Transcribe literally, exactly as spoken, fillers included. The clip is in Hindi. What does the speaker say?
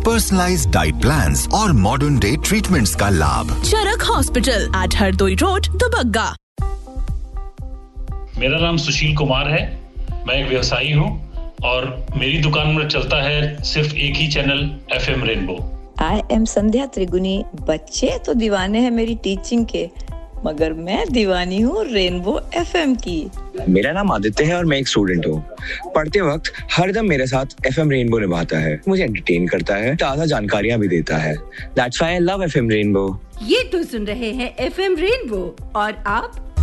पर्सनलाइज्ड डाइट प्लान्स और मॉडर्न डे ट्रीटमेंट्स का लाभ। चरक hospital eight Hardoi road, Dubagga. मेरा नाम सुशील कुमार है। मैं एक व्यवसायी हूँ और मेरी दुकान में चलता है सिर्फ एक ही channel, FM rainbow. I am संध्या त्रिगुनी। बच्चे तो दीवाने हैं मेरी टीचिंग के, मगर मैं दीवानी हूँ रेनबो एफएम की। मेरा नाम आदित्य है और मैं एक स्टूडेंट हूँ। पढ़ते वक्त हरदम मेरे साथ एफएम रेनबो निभाता है, मुझे एंटरटेन करता है, ताज़ा जानकारियाँ भी देता है। That's why I love FM rainbow. ये तो सुन रहे हैं एफएम रेनबो और आप